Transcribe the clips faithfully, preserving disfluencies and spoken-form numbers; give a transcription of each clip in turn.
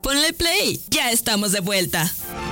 Ponle play, ya estamos de vuelta.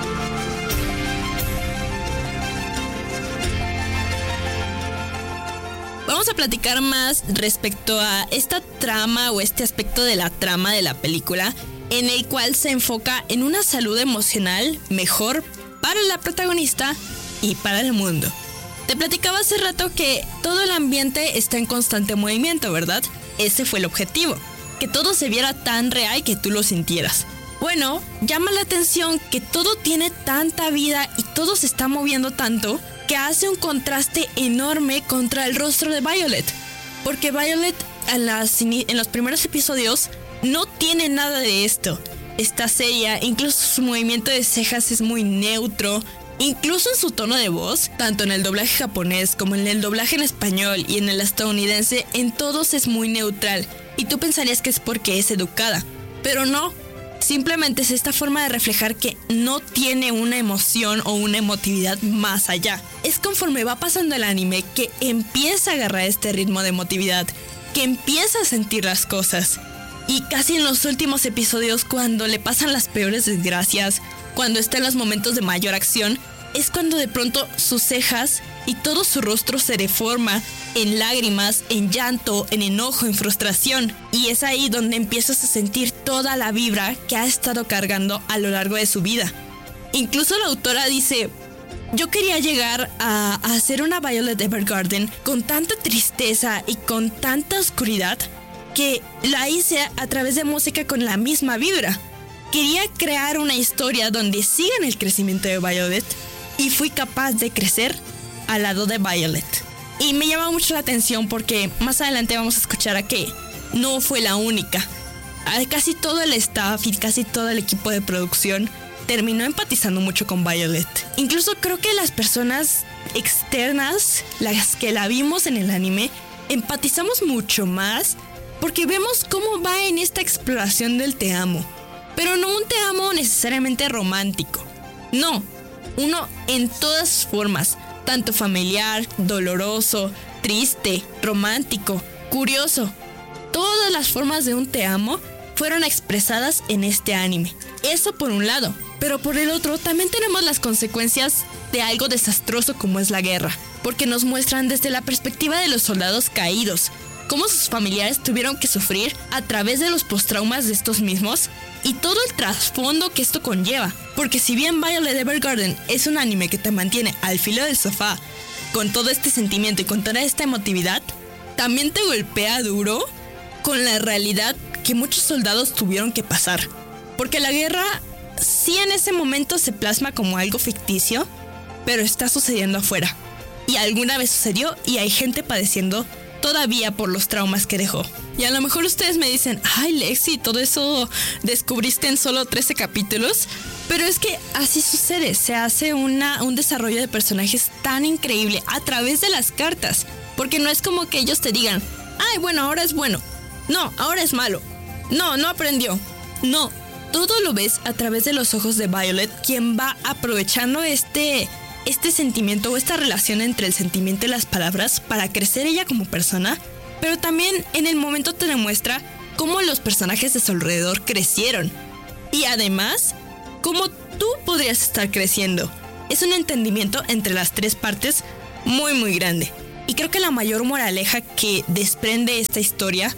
Vamos a platicar más respecto a esta trama o este aspecto de la trama de la película, en el cual se enfoca en una salud emocional mejor para la protagonista y para el mundo. Te platicaba hace rato que todo el ambiente está en constante movimiento, ¿verdad? Ese fue el objetivo, que todo se viera tan real que tú lo sintieras. Bueno, llama la atención que todo tiene tanta vida y todo se está moviendo tanto que hace un contraste enorme contra el rostro de Violet. Porque Violet en, las, en los primeros episodios no tiene nada de esto. Está seria, incluso su movimiento de cejas es muy neutro. Incluso en su tono de voz, tanto en el doblaje japonés como en el doblaje en español y en el estadounidense, en todos es muy neutral. Y tú pensarías que es porque es educada, pero no. Simplemente es esta forma de reflejar que no tiene una emoción o una emotividad más allá. Es conforme va pasando el anime que empieza a agarrar este ritmo de emotividad, que empieza a sentir las cosas. Y casi en los últimos episodios, cuando le pasan las peores desgracias, cuando está en los momentos de mayor acción, es cuando de pronto sus cejas y todo su rostro se deforma en lágrimas, en llanto, en enojo, en frustración. Y es ahí donde empiezas a sentir toda la vibra que ha estado cargando a lo largo de su vida. Incluso la autora dice: yo quería llegar a, a hacer una Violet Evergarden con tanta tristeza y con tanta oscuridad que la hice a través de música con la misma vibra. Quería crear una historia donde sigan el crecimiento de Violet y fui capaz de crecer al lado de Violet. Y me llama mucho la atención porque más adelante vamos a escuchar a que no fue la única. Casi todo el staff y casi todo el equipo de producción terminó empatizando mucho con Violet. Incluso creo que las personas externas, las que la vimos en el anime, empatizamos mucho más porque vemos cómo va en esta exploración del te amo. Pero no un te amo necesariamente romántico. No, uno en todas sus formas, tanto familiar, doloroso, triste, romántico, curioso. Todas las formas de un te amo fueron expresadas en este anime. Eso por un lado, pero por el otro también tenemos las consecuencias de algo desastroso como es la guerra, porque nos muestran desde la perspectiva de los soldados caídos, cómo sus familiares tuvieron que sufrir a través de los postraumas de estos mismos y todo el trasfondo que esto conlleva. Porque si bien Violet Evergarden es un anime que te mantiene al filo del sofá con todo este sentimiento y con toda esta emotividad, también te golpea duro con la realidad que muchos soldados tuvieron que pasar. Porque la guerra sí en ese momento se plasma como algo ficticio, pero está sucediendo afuera. Y alguna vez sucedió y hay gente padeciendo todavía por los traumas que dejó. Y a lo mejor ustedes me dicen: ay, Lexi, todo eso descubriste en solo trece capítulos. Pero es que así sucede, se hace una, un desarrollo de personajes tan increíble a través de las cartas. Porque no es como que ellos te digan: ay, bueno, ahora es bueno. No, ahora es malo. No, no aprendió. No, todo lo ves a través de los ojos de Violet, quien va aprovechando este... este sentimiento o esta relación entre el sentimiento y las palabras para crecer ella como persona, pero también en el momento te demuestra cómo los personajes de su alrededor crecieron y además cómo tú podrías estar creciendo. Es un entendimiento entre las tres partes muy muy grande y creo que la mayor moraleja que desprende esta historia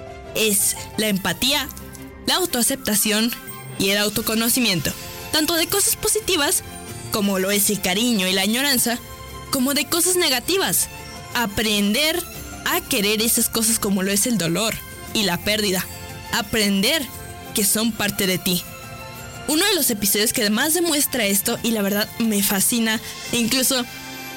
es la empatía, la autoaceptación y el autoconocimiento, tanto de cosas positivas como lo es el cariño y la añoranza, como de cosas negativas. Aprender a querer esas cosas como lo es el dolor y la pérdida. Aprender que son parte de ti. Uno de los episodios que más demuestra esto, y la verdad me fascina, incluso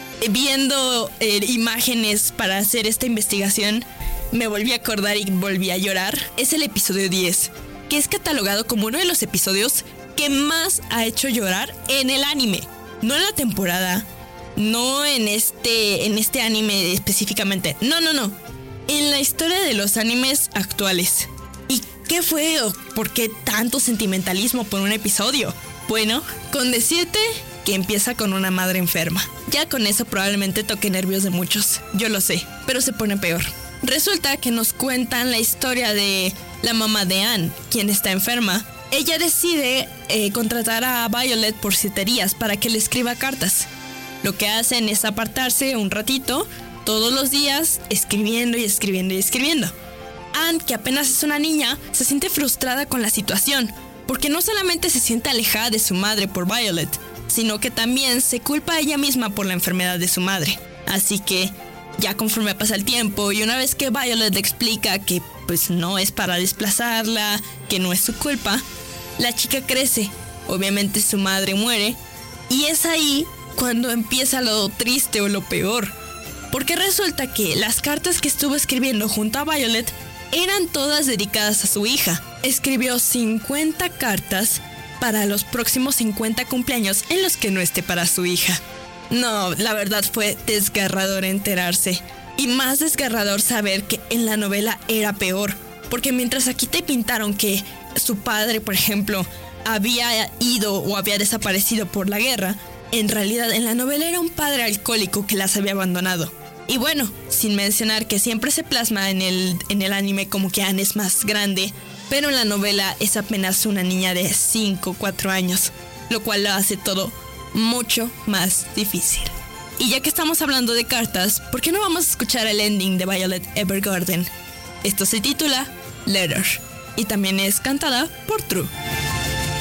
viendo eh, imágenes para hacer esta investigación, me volví a acordar y volví a llorar, es el episodio diez, que es catalogado como uno de los episodios que más ha hecho llorar en el anime. No en la temporada, no en este, en este anime específicamente. No, no, no. En la historia de los animes actuales. ¿Y qué fue o por qué tanto sentimentalismo por un episodio? Bueno, con decirte que empieza con una madre enferma. Ya con eso probablemente toque nervios de muchos. Yo lo sé, pero se pone peor. Resulta que nos cuentan la historia de la mamá de Anne, quien está enferma. ella decide eh, contratar a Violet por citerías para que le escriba cartas. Lo que hacen es apartarse un ratito todos los días escribiendo y escribiendo y escribiendo. Anne, que apenas es una niña, se siente frustrada con la situación, porque no solamente se siente alejada de su madre por Violet, sino que también se culpa a ella misma por la enfermedad de su madre. Así que, ya conforme pasa el tiempo y una vez que Violet le explica que pues no es para desplazarla, que no es su culpa, la chica crece. Obviamente su madre muere y es ahí cuando empieza lo triste o lo peor, porque resulta que las cartas que estuvo escribiendo junto a Violet eran todas dedicadas a su hija. Escribió cincuenta cartas para los próximos cincuenta cumpleaños en los que no esté para su hija. No, la verdad fue desgarrador enterarse. Y más desgarrador saber que en la novela era peor. Porque mientras aquí te pintaron que su padre, por ejemplo, había ido o había desaparecido por la guerra, en realidad en la novela era un padre alcohólico que las había abandonado. Y bueno, sin mencionar que siempre se plasma en el, en el anime como que Anne es más grande, pero en la novela es apenas una niña de cinco o cuatro años, lo cual lo hace todo mucho más difícil. Y ya que estamos hablando de cartas, ¿por qué no vamos a escuchar el ending de Violet Evergarden? Esto se titula Letter y también es cantada por True.